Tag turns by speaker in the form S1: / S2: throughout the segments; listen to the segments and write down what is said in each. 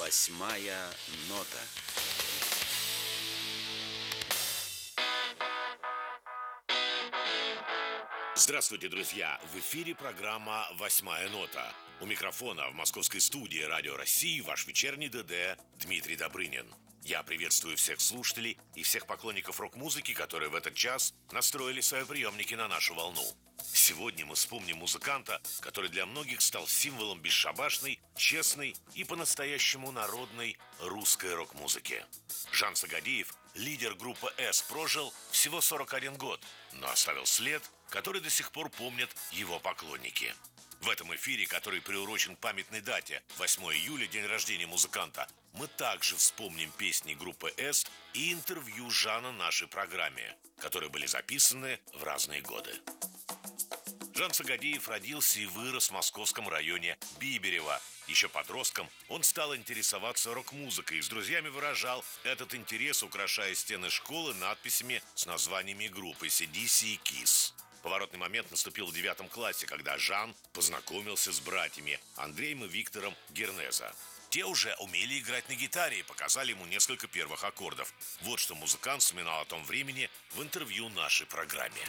S1: Восьмая нота.
S2: Здравствуйте, друзья! В эфире программа «Восьмая нота». У микрофона в московской студии «Радио России» ваш вечерний ДД Дмитрий Добрынин. Я приветствую всех слушателей и всех поклонников рок-музыки, которые в этот час настроили свои приемники на нашу волну. Сегодня мы вспомним музыканта, который для многих стал символом бесшабашной, честной и по-настоящему народной русской рок-музыки. Жан Сагадеев, лидер группы «С», прожил всего 41 год, но оставил след, который до сих пор помнят его поклонники. В этом эфире, который приурочен к памятной дате 8 июля, день рождения музыканта, мы также вспомним песни группы «С» и интервью Жана нашей программе, которые были записаны в разные годы. Жан Сагадеев родился и вырос в московском районе Биберево. Еще подростком он стал интересоваться рок-музыкой и с друзьями выражал этот интерес, украшая стены школы надписями с названиями групп AC/DC и Kiss. Поворотный момент наступил в 9 классе, когда Жан познакомился с братьями Андреем и Виктором Гернеза. Те уже умели играть на гитаре и показали ему несколько первых аккордов. Вот что музыкант вспоминал о том времени в интервью нашей программе.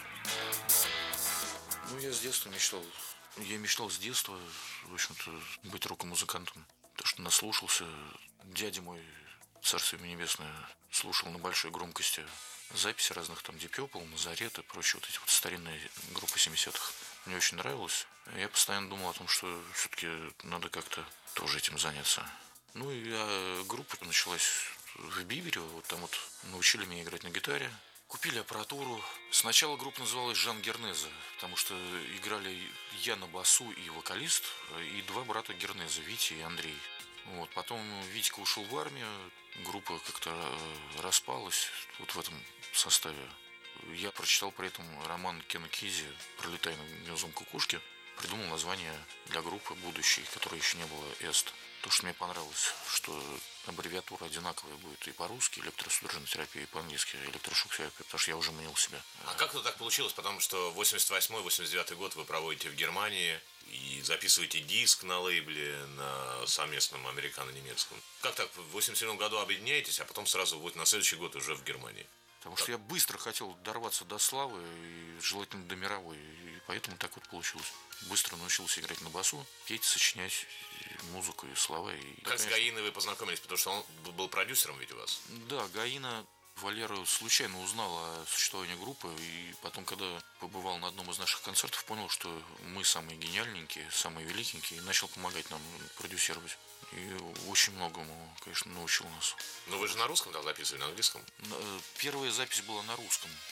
S3: Я с детства мечтал. Я мечтал с детства, в общем-то, быть рок-музыкантом. То, что наслушался. Дядя мой, царство ему небесное, слушал на большой громкости записи разных там Deep Purple, Назарет и прочие вот эти вот старинные группы 70-х. Мне очень нравилось. Я постоянно думал о том, что все-таки надо как-то тоже этим заняться. Группа началась в Биберево. Вот там вот научили меня играть на гитаре. Купили аппаратуру. Сначала группа называлась Жан Гернезе, потому что играли я на басу и вокалист, и два брата Гернезе, Витя и Андрей. Потом Витька ушел в армию, группа как-то распалась вот в этом составе. Я прочитал при этом роман Кена Кизи «Пролетая над гнездом кукушки», придумал название для группы будущей, которой еще не было «Эст». То, что мне понравилось, что аббревиатура одинаковая будет и по-русски, электросудорожная терапия, и по-английски электрошок-терапия, потому что я уже манил себя.
S2: А как это так получилось? Потому что 88-89 год вы проводите в Германии и записываете диск на лейбле на совместном американо-немецком. Как так? В 87 году объединяетесь, а потом сразу на следующий год уже в Германии?
S3: Потому что я быстро хотел дорваться до славы, и желательно до мировой, и поэтому так вот получилось. Быстро научился играть на басу, петь, сочинять музыку и слова.
S2: Как с Гаиной вы познакомились? Потому что он был продюсером ведь у вас.
S3: Да, Гаина Валера случайно узнал о существовании группы, и потом, когда побывал на одном из наших концертов, понял, что мы самые гениальненькие, самые великенькие, и начал помогать нам продюсировать. И очень многому, конечно, научил нас.
S2: Но вы же на русском там записывали, на английском?
S3: Первая запись была на русском.